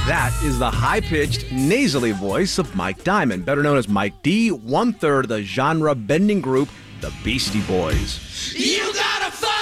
That is the high-pitched, nasally voice of Mike Diamond, better known as Mike D, one-third of the genre-bending group, the Beastie Boys. You gotta fight!